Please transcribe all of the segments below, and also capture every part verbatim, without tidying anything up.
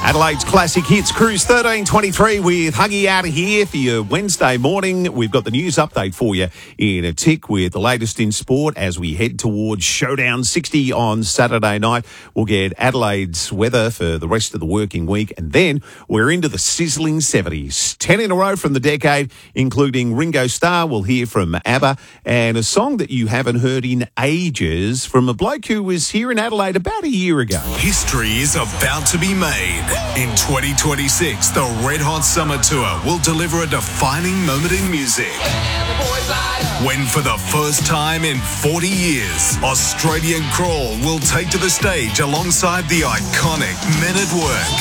Adelaide's Classic Hits Cruise thirteen twenty-three with Huggy out of here for your Wednesday morning. We've got the news update for you in a tick with the latest in sport as we head towards Showdown sixty on Saturday night. We'll get Adelaide's weather for the rest of the working week, and then we're into the sizzling seventies. Ten in a row from the decade, including Ringo Starr. We'll hear from ABBA, and a song that you haven't heard in ages from a bloke who was here in Adelaide about a year ago. History is about to be made. In twenty twenty-six, the Red Hot Summer Tour will deliver a defining moment in music. When for the first time in forty years, Australian Crawl will take to the stage alongside the iconic Men at Work.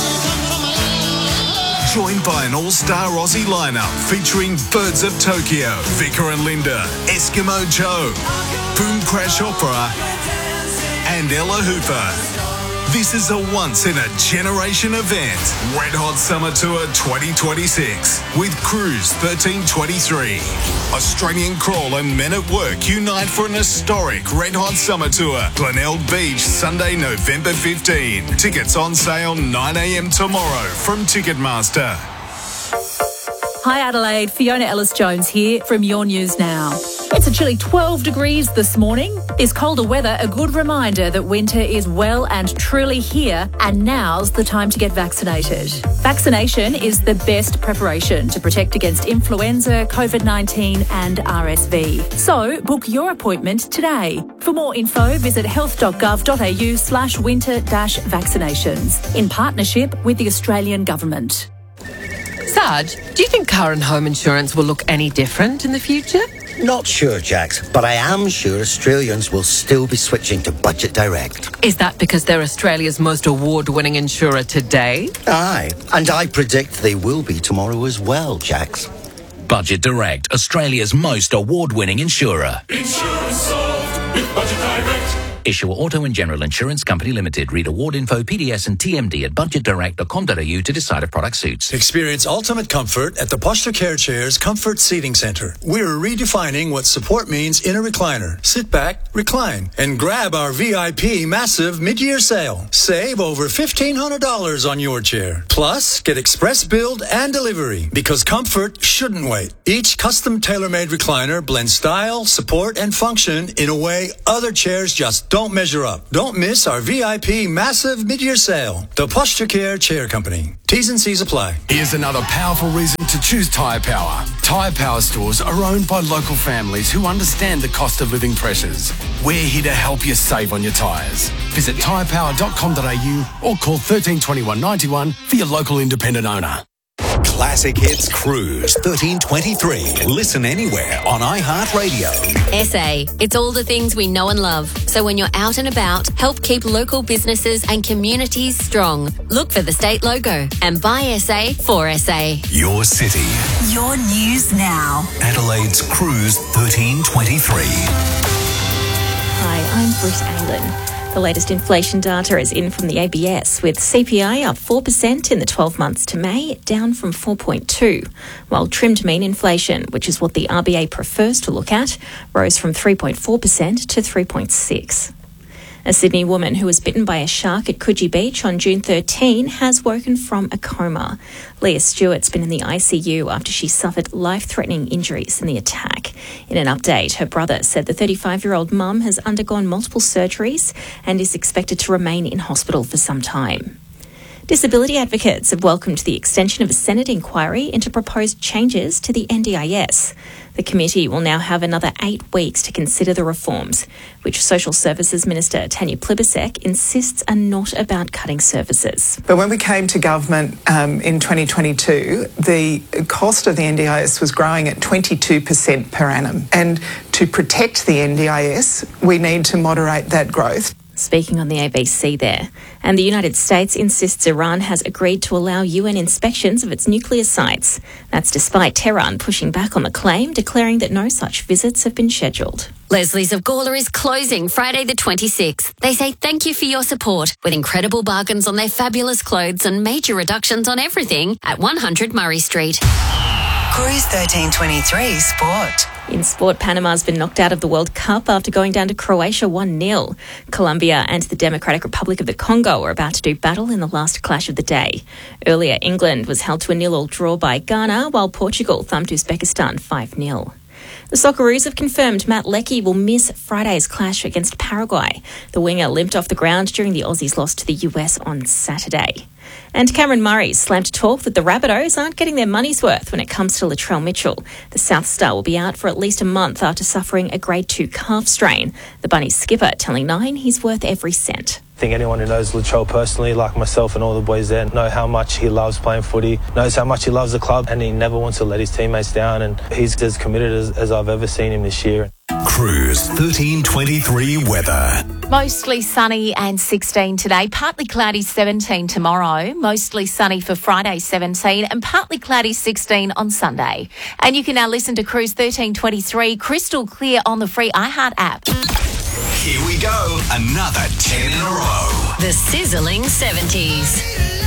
Joined by an all-star Aussie lineup featuring Birds of Tokyo, Vicar and Linda, Eskimo Joe, Boom Crash Opera, and Ella Hooper. This is a once-in-a-generation event. Red Hot Summer Tour twenty twenty-six with Cruise thirteen twenty-three. Australian Crawl and Men at Work unite for an historic Red Hot Summer Tour. Glenelg Beach, Sunday, November fifteenth. Tickets on sale nine a.m. tomorrow from Ticketmaster. Hi Adelaide, Fiona Ellis-Jones here from Your News Now. It's a chilly twelve degrees this morning. This colder weather, a good reminder that winter is well and truly here, and now's the time to get vaccinated. Vaccination is the best preparation to protect against influenza, COVID nineteen and R S V. So book your appointment today. For more info, visit health.gov.au slash winter dash vaccinations in partnership with the Australian Government. Sarge, do you think car and home insurance will look any different in the future? Not sure, Jax, but I am sure Australians will still be switching to Budget Direct. Is that because they're Australia's most award-winning insurer today? Aye, and I predict they will be tomorrow as well, Jax. Budget Direct, Australia's most award-winning insurer. Insurance solved with Budget Direct. Issuer Auto and General Insurance Company Limited. Read award info, P D S and T M D at budget direct dot com dot a u to decide if product suits. Experience ultimate comfort at the Posture Care Chairs Comfort Seating Centre. We're redefining what support means in a recliner. Sit back, recline, and grab our V I P massive mid-year sale. Save over fifteen hundred dollars on your chair. Plus, get express build and delivery because comfort shouldn't wait. Each custom tailor-made recliner blends style, support, and function in a way other chairs just don't measure up. Don't miss our V I P massive mid-year sale. The Posture Care Chair Company. T's and C's apply. Here's another powerful reason to choose Tyre Power. Tyre Power stores are owned by local families who understand the cost of living pressures. We're here to help you save on your tyres. Visit tyre power dot com dot a u or call thirteen twenty-one ninety-one for your local independent owner. Classic Hits Cruise thirteen twenty-three. Listen anywhere on iHeartRadio. S A. It's all the things we know and love. So when you're out and about, help keep local businesses and communities strong. Look for the state logo and buy S A for S A. Your city. Your News Now. Adelaide's Cruise thirteen twenty-three. Hi, I'm Britt Allen. The latest inflation data is in from the A B S, with C P I up four percent in the twelve months to May, down from four point two, while trimmed mean inflation, which is what the R B A prefers to look at, rose from three point four percent to three point six. A Sydney woman who was bitten by a shark at Coogee Beach on June thirteenth has woken from a coma. Leah Stewart's been in the I C U after she suffered life-threatening injuries in the attack. In an update, her brother said the thirty-five-year-old mum has undergone multiple surgeries and is expected to remain in hospital for some time. Disability advocates have welcomed the extension of a Senate inquiry into proposed changes to the N D I S. The committee will now have another eight weeks to consider the reforms, which Social Services Minister Tanya Plibersek insists are not about cutting services. But when we came to government um, in twenty twenty-two, the cost of the N D I S was growing at twenty-two percent per annum. And to protect the N D I S, we need to moderate that growth. Speaking on the A B C there. And the United States insists Iran has agreed to allow U N inspections of its nuclear sites. That's despite Tehran pushing back on the claim, declaring that no such visits have been scheduled. Leslie's of Gawler is closing Friday the twenty-sixth. They say thank you for your support with incredible bargains on their fabulous clothes and major reductions on everything at one hundred Murray Street. Cruise thirteen twenty-three Sport. In sport, Panama's been knocked out of the World Cup after going down to Croatia one nil. Colombia and the Democratic Republic of the Congo are about to do battle in the last clash of the day. Earlier, England was held to a nil-all draw by Ghana, while Portugal thumped Uzbekistan five nil. The Socceroos have confirmed Matt Leckie will miss Friday's clash against Paraguay. The winger limped off the ground during the Aussies' loss to the U S on Saturday. And Cameron Murray slammed talk that the Rabbitohs aren't getting their money's worth when it comes to Latrell Mitchell. The South Star will be out for at least a month after suffering a grade two calf strain. The Bunnies skipper telling Nine he's worth every cent. I think anyone who knows Latrell personally, like myself and all the boys there, know how much he loves playing footy, knows how much he loves the club, and he never wants to let his teammates down, and he's as committed as, as I've ever seen him this year. Cruise thirteen twenty-three weather. Mostly sunny and sixteen today, partly cloudy seventeen tomorrow, mostly sunny for Friday seventeen and partly cloudy sixteen on Sunday. And you can now listen to Cruise thirteen twenty-three crystal clear on the free iHeart app. Here we go, another ten in a row. The sizzling seventies.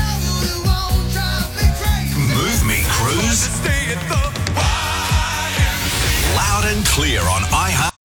Move me, Cruise. Loud and clear on iHeart.